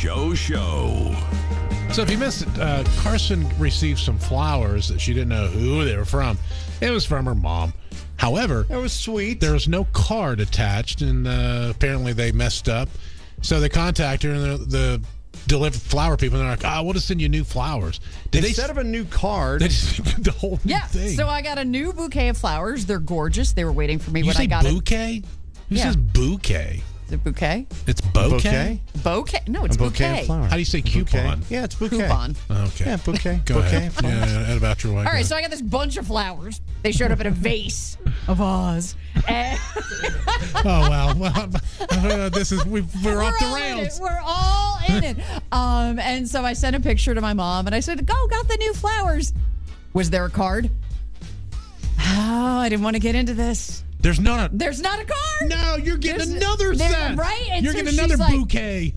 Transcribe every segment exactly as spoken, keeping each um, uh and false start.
Show Show. So if you missed it, uh, Carson received some flowers that she didn't know who they were from. It was from her mom. However, that was sweet. There was no card attached, and uh, apparently they messed up. So they contacted her, and the, the delivered flower people, and they're like, "Oh, we'll just send you new flowers." Did Instead they, of a new card, they just the whole Yeah, thing. so I got a new bouquet of flowers. They're gorgeous. They were waiting for me you when say I got bouquet? Who Yeah. says bouquet? it. Is it bouquet? It's bouquet. bouquet. Bouquet? No, it's A bouquet bouquet. of flowers. How do you say A bouquet. coupon? Yeah, it's bouquet. Coupon. Okay. Yeah, bouquet. Go bouquet. ahead. Yeah, add about your wife. All right, so I got this bunch of flowers. They showed up in a vase of Oz. And Oh wow! Well, uh, this is we, we're, we're off the all in rails. it. We're all in it. Um, and so I sent a picture to my mom, and I said, "Go, got the new flowers." Was there a card? Oh, I didn't want to get into this. There's not a. There's not a card. No, you're getting There's- another there- set. right? And You're so getting she's another like- bouquet.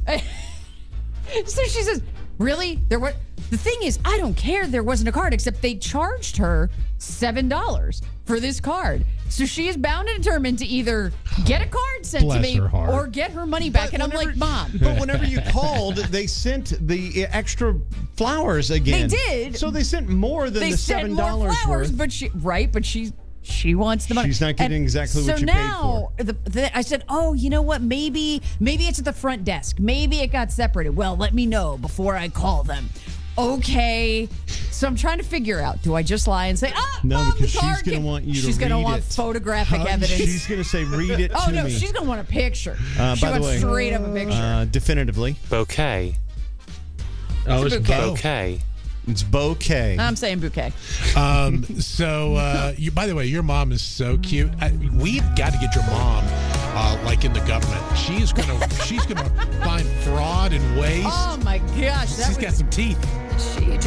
So she says, "Really? There was." The thing is, I don't care. There wasn't a card, except they charged her seven dollars for this card. So she is bound and determined to either get a card sent Bless to me her heart. or get her money back. But And I'm whenever- like, Mom. But whenever you called, they sent the extra flowers again. They did. So they sent more than They the sent seven more dollars flowers, worth. but she right, but she she wants the money. She's not getting And exactly what so you paid now, The, the, I said, oh, you know what? Maybe maybe it's at the front desk. Maybe it got separated. Well, let me know before I call them. Okay. So I'm trying to figure out. Do I just lie and say, oh, No, Mom, because the she's card gonna came-" want you to She's gonna read want it. photographic Uh, evidence. She's going to say, read it oh to no, me. she's gonna want a picture. Uh, she by the wants way, straight up a picture. Uh, definitively. Bouquet. Oh, It's a it's bouquet. both. Bouquet. It's bouquet. I'm saying bouquet. Um, so, uh, you, by the way, your mom is so cute. I, we've got to get your mom, uh, like in the government. She's gonna, she's gonna find fraud and waste. Oh my gosh, that She's was, got some teeth. she